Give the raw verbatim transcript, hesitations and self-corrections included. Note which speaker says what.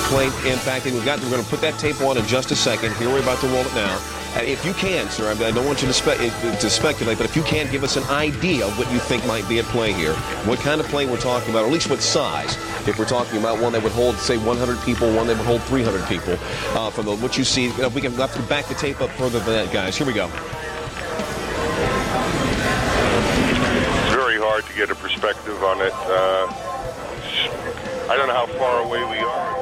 Speaker 1: plane impacting. We've got, we're going to put that tape on in just a second. Here, we're about to roll it now. And if you can, sir, I don't want you to, spe- to speculate, but if you can, give us an idea of what you think might be at play here. What kind of plane we're talking about, or at least what size. If we're talking about one that would hold, say, one hundred people, one that would hold three hundred people. Uh, from the, what you see, you know, we can have to back the tape up further than that, guys. Here we go.
Speaker 2: It's very hard to get a perspective on it. Uh, I don't know how far away we are.